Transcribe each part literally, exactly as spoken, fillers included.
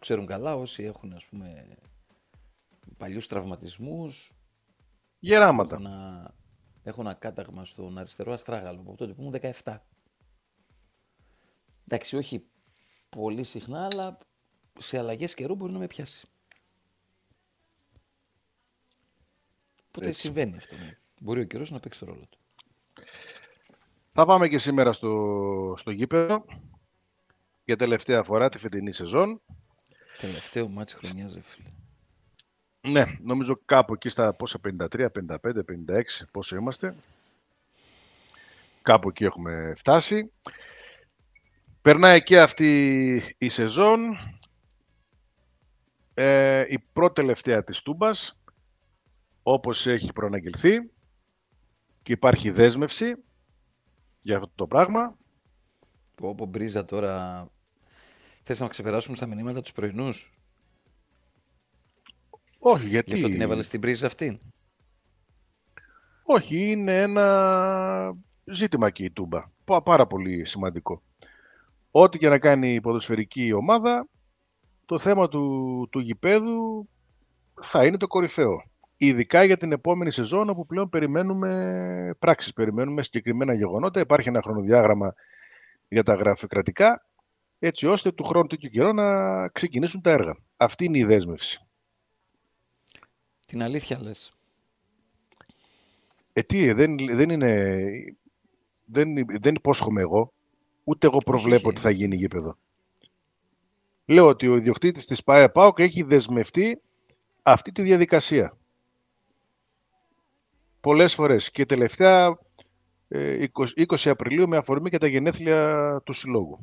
ξέρουν καλά, όσοι έχουν ας πούμε παλιούς τραυματισμούς. Γεράματα. Έχω ένα, έχω ένα κάταγμα στον αριστερό αστράγαλο από τότε που ήμουν δεκαεπτά. Εντάξει, όχι πολύ συχνά, αλλά σε αλλαγές καιρού μπορεί να με πιάσει. Οπότε Έτσι. συμβαίνει αυτό. Ναι. Μπορεί ο καιρός να παίξει το ρόλο του. Θα πάμε και σήμερα στο, στο γήπεδο για τελευταία φορά τη φετινή σεζόν. Τελευταίο μάτς χρονιάς, ρε φίλε. Ναι, νομίζω κάπου εκεί στα πόσα πενήντα τρία, πενήντα πέντε, πενήντα έξι πόσο είμαστε. Κάπου εκεί έχουμε φτάσει. Περνάει και αυτή η σεζόν. Ε, η πρώτη τελευταία της Τούμπας, όπως έχει προαναγγελθεί, και υπάρχει δέσμευση για αυτό το πράγμα. Όπω Μπρίζα τώρα. Θες να ξεπεράσουμε στα μηνύματα τους πρωινούς? Όχι, γιατί... Γι' αυτό την έβαλες στην Μπρίζα αυτή. Όχι, είναι ένα ζήτημα και η Τούμπα. Πάρα πολύ σημαντικό. Ό,τι και να κάνει η ποδοσφαιρική ομάδα, το θέμα του, του γηπέδου θα είναι το κορυφαίο. Ειδικά για την επόμενη σεζόν, όπου πλέον περιμένουμε πράξεις, περιμένουμε συγκεκριμένα γεγονότα. Υπάρχει ένα χρονοδιάγραμμα για τα γραφειοκρατικά, έτσι ώστε του χρόνου τέτοιου καιρό να ξεκινήσουν τα έργα. Αυτή είναι η δέσμευση. Την αλήθεια λες? Ε, τι, δεν, δεν είναι... Δεν, δεν υπόσχομαι εγώ, ούτε εγώ προβλέπω ότι θα γίνει γήπεδο. Λέω ότι ο ιδιοκτήτης της ΠΑΕ ΠΑΟΚ έχει δεσμευτεί αυτή τη διαδικασία. Πολλές φορές. Και τελευταία είκοσι, είκοσι Απριλίου με αφορμή και τα γενέθλια του Συλλόγου.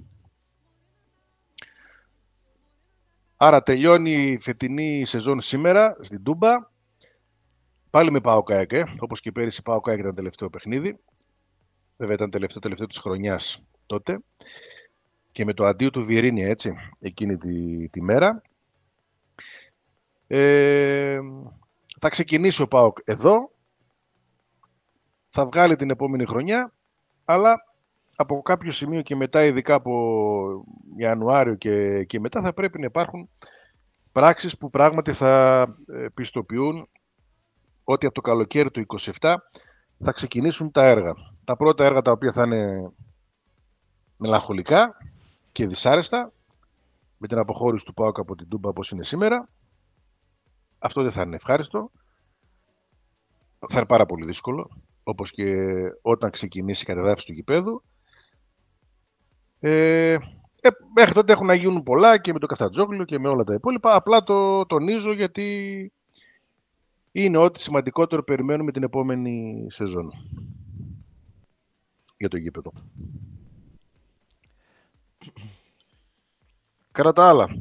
Άρα τελειώνει η φετινή σεζόν σήμερα στην Τούμπα. Πάλι με ΠΑΟΚ ΑΕΚ, ε, όπως και πέρυσι ΠΑΟΚ ΑΕΚ ήταν τελευταίο παιχνίδι. Βέβαια ήταν τελευταίο τελευταίο της χρονιάς τότε. Και με το αντίο του Βιερίνια, έτσι, εκείνη τη, τη μέρα. Ε, θα ξεκινήσει ο ΠΑΟΚ εδώ. Θα βγάλει την επόμενη χρονιά. Αλλά από κάποιο σημείο και μετά, ειδικά από Ιανουάριο και, και μετά, θα πρέπει να υπάρχουν πράξεις που πράγματι θα πιστοποιούν ότι από το καλοκαίρι του είκοσι επτά θα ξεκινήσουν τα έργα. Τα πρώτα έργα τα οποία θα είναι μελαγχολικά και δυσάρεστα, με την αποχώρηση του ΠΑΟΚ από την Τούμπα όπως είναι σήμερα. Αυτό δεν θα είναι ευχάριστο. Θα είναι πάρα πολύ δύσκολο, όπως και όταν ξεκινήσει η κατεδάφιση του γηπέδου. Ε, ε, μέχρι τότε έχουν να γίνουν πολλά και με το Καφτατζόγλιο και με όλα τα υπόλοιπα. Απλά το τονίζω γιατί είναι ό,τι σημαντικότερο περιμένουμε την επόμενη σεζόν για το γήπεδο. Κατά τα άλλα,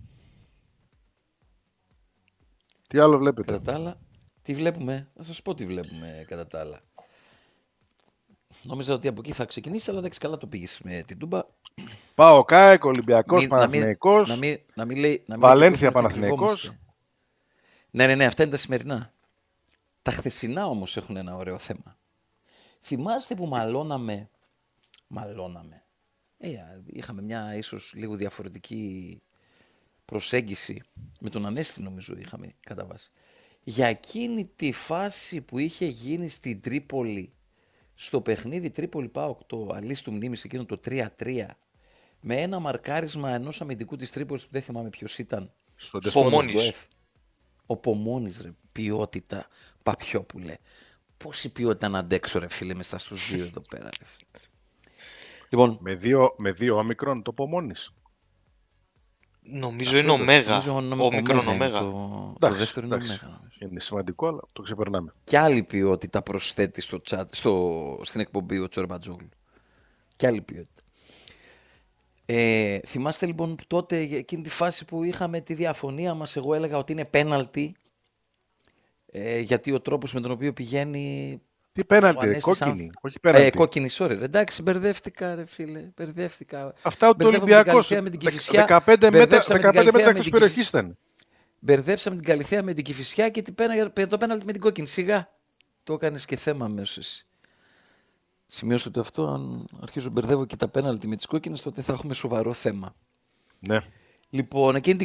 τι άλλο βλέπετε? Κατά τα άλλα, τι βλέπουμε? Θα σας πω τι βλέπουμε κατά τα άλλα. Νόμιζα ότι από εκεί θα ξεκινήσει, αλλά εντάξει, καλά το πήγες με την Τούμπα. Πάω ΚΑΕΚ, Ολυμπιακός, Παναθηναϊκός, να μην, να μην λέει, να μην Βαλένθια, Παναθηναϊκός. Ναι, ναι, ναι, αυτά είναι τα σημερινά. Τα χθεσινά όμως έχουν ένα ωραίο θέμα. Θυμάστε που μαλώναμε, μαλώναμε. Ε, είχαμε μια ίσως λίγο διαφορετική προσέγγιση με τον Ανέστη, νομίζω είχαμε κατά βάση. Για εκείνη τη φάση που είχε γίνει στην Τρίπολη, στο παιχνίδι Τρίπολη ΠΑΟΚ, το αλής του μνήμης, εκείνο το τρία τρία, με ένα μαρκάρισμα ενός αμυντικού της Τρίπολης που δεν θυμάμαι ποιος ήταν. Πομόνης. Ο Πομόνης, ρε, ποιότητα Παπιόπουλε. Πόση ποιότητα να αντέξω, ρε φίλε, μες στα στους δύο εδώ πέρα, ρε φίλε. Λοιπόν, με δύο, με δύο όμικρον το Πομόνης. Νομίζω είναι ωμέγα. Όμικρον ωμέγα. Το, το δεύτερο είναι ωμέγα. Είναι σημαντικό, αλλά το ξεπερνάμε. Κι άλλη ποιότητα προσθέτει στο chat, στο, στην εκπομπή ο Τσορμπατζόγλου. Κι άλλη ποιότητα. Ε, θυμάστε λοιπόν τότε εκείνη τη φάση που είχαμε τη διαφωνία μας, εγώ έλεγα ότι είναι πέναλτι, ε, γιατί ο τρόπος με τον οποίο πηγαίνει... Τι πέναλτι, ρε, κόκκινη, αν... όχι πέναλτι. Ε, κόκκινη, sorry, ρε, εντάξει, μπερδεύτηκα, ρε φίλε, μπερδεύτηκα. Αυτά ο Ολυμπιακός, δεκαπέντε μέτρα εκτός περιοχής ήταν. Μπερδέψαμε την Καλυθέα με την Κηφισιά και το πέναλτι με την κόκκινη, σιγά. Το έκανες και θέμα αμέσως εσύ. Σημειώστε ότι αυτό, αν αρχίζω μπερδεύω και τα πέναλτι με τις κόκκινες, τότε θα έχουμε σοβαρό θέμα. Ναι. Λοιπόν, εκείνη